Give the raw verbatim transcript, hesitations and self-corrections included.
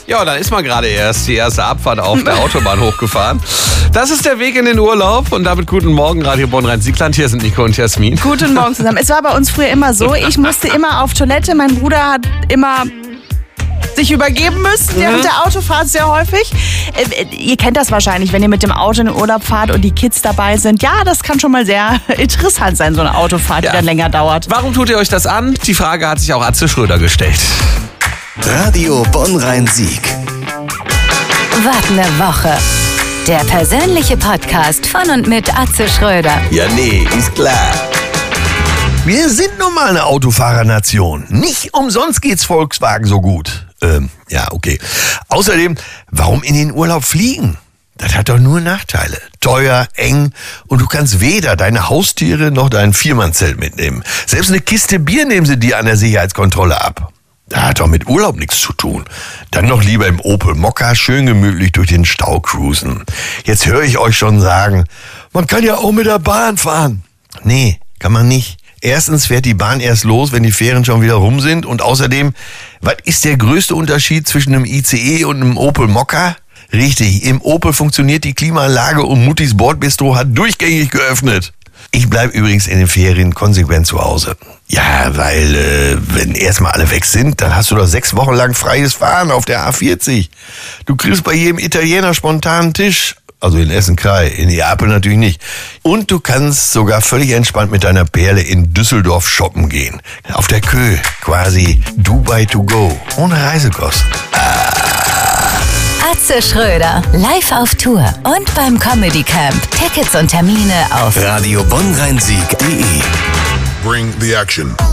Ja, dann ist man gerade erst die erste Abfahrt auf der Autobahn hochgefahren. Das ist der Weg in den Urlaub und damit guten Morgen, Radio Bonn-Rhein-Siegland. Hier sind Nico und Jasmin. Guten Morgen zusammen. Es war bei uns früher immer so, ich musste immer auf Toilette, mein Bruder hat immer sich übergeben müssen während mhm. der Autofahrt sehr häufig. Äh, ihr kennt das wahrscheinlich, wenn ihr mit dem Auto in den Urlaub fahrt und die Kids dabei sind. Ja, das kann schon mal sehr interessant sein, so eine Autofahrt, ja. die dann länger dauert. Warum tut ihr euch das an? Die Frage hat sich auch Atze Schröder gestellt. Radio Bonn-Rhein-Sieg. Wart eine Woche. Der persönliche Podcast von und mit Atze Schröder. Ja, nee, ist klar. Wir sind nun mal eine Autofahrernation. Nicht umsonst geht's Volkswagen so gut. Ähm, ja, okay. Außerdem, warum in den Urlaub fliegen? Das hat doch nur Nachteile. Teuer, eng und du kannst weder deine Haustiere noch dein Viermannzelt mitnehmen. Selbst eine Kiste Bier nehmen sie dir an der Sicherheitskontrolle ab. Das hat doch mit Urlaub nichts zu tun. Dann noch lieber im Opel Mokka schön gemütlich durch den Stau cruisen. Jetzt höre ich euch schon sagen, man kann ja auch mit der Bahn fahren. Nee, kann man nicht. Erstens fährt die Bahn erst los, wenn die Fähren schon wieder rum sind. Und außerdem, was ist der größte Unterschied zwischen einem I C E und einem Opel Mokka? Richtig, im Opel funktioniert die Klimaanlage und Muttis Bordbistro hat durchgängig geöffnet. Ich bleib übrigens in den Ferien konsequent zu Hause. Ja, weil äh, wenn erstmal alle weg sind, dann hast du doch sechs Wochen lang freies Fahren auf der A vierzig. Du kriegst bei jedem Italiener spontanen Tisch. Also in Essen-Krei, in Neapel natürlich nicht. Und du kannst sogar völlig entspannt mit deiner Perle in Düsseldorf shoppen gehen. Auf der Kö, quasi Dubai to go, ohne Reisekosten. Atze Schröder, live auf Tour und beim Comedy Camp. Tickets und Termine auf Radio Bonn-Rhein-Sieg punkt de. Bring the action.